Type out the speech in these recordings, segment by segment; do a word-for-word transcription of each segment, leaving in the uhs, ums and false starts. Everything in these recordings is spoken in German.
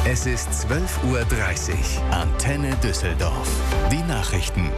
Es ist zwölf Uhr dreißig. Antenne Düsseldorf. Die Nachrichten.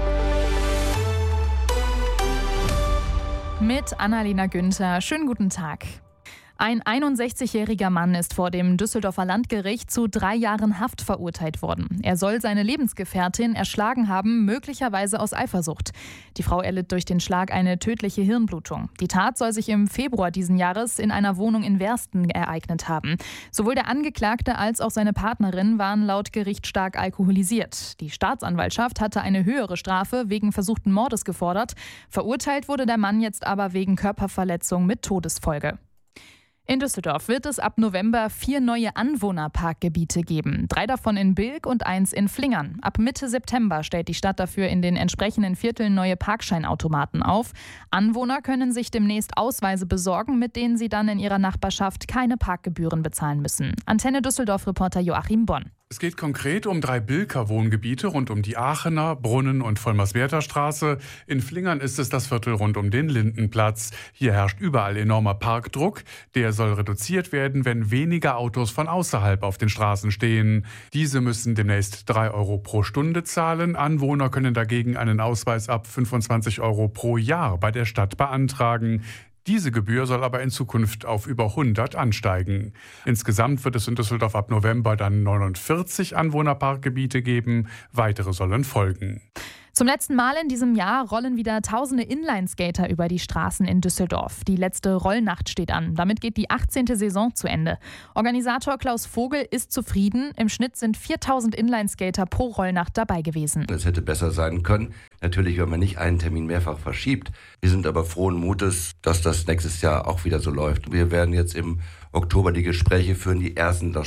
Mit Annalena Günther. Schönen guten Tag. Ein einundsechzigjähriger Mann ist vor dem Düsseldorfer Landgericht zu drei Jahren Haft verurteilt worden. Er soll seine Lebensgefährtin erschlagen haben, möglicherweise aus Eifersucht. Die Frau erlitt durch den Schlag eine tödliche Hirnblutung. Die Tat soll sich im Februar diesen Jahres in einer Wohnung in Wersten ereignet haben. Sowohl der Angeklagte als auch seine Partnerin waren laut Gericht stark alkoholisiert. Die Staatsanwaltschaft hatte eine höhere Strafe wegen versuchten Mordes gefordert. Verurteilt wurde der Mann jetzt aber wegen Körperverletzung mit Todesfolge. In Düsseldorf wird es ab November vier neue Anwohnerparkgebiete geben. Drei davon in Bilk und eins in Flingern. Ab Mitte September stellt die Stadt dafür in den entsprechenden Vierteln neue Parkscheinautomaten auf. Anwohner können sich demnächst Ausweise besorgen, mit denen sie dann in ihrer Nachbarschaft keine Parkgebühren bezahlen müssen. Antenne Düsseldorf-Reporter Joachim Bonn. Es geht konkret um drei Bilker Wohngebiete rund um die Aachener, Brunnen- und Vollmerswerter Straße. In Flingern ist es das Viertel rund um den Lindenplatz. Hier herrscht überall enormer Parkdruck. Der soll reduziert werden, wenn weniger Autos von außerhalb auf den Straßen stehen. Diese müssen demnächst drei Euro pro Stunde zahlen. Anwohner können dagegen einen Ausweis ab fünfundzwanzig Euro pro Jahr bei der Stadt beantragen. Diese Gebühr soll aber in Zukunft auf über hundert ansteigen. Insgesamt wird es in Düsseldorf ab November dann neunundvierzig Anwohnerparkgebiete geben. Weitere sollen folgen. Zum letzten Mal in diesem Jahr rollen wieder tausende Inlineskater über die Straßen in Düsseldorf. Die letzte Rollnacht steht an. Damit geht die achtzehnte Saison zu Ende. Organisator Klaus Vogel ist zufrieden. Im Schnitt sind viertausend Inlineskater pro Rollnacht dabei gewesen. Es hätte besser sein können. Natürlich, wenn man nicht einen Termin mehrfach verschiebt. Wir sind aber frohen Mutes, dass das nächstes Jahr auch wieder so läuft. Wir werden jetzt im Oktober die Gespräche führen, die ersten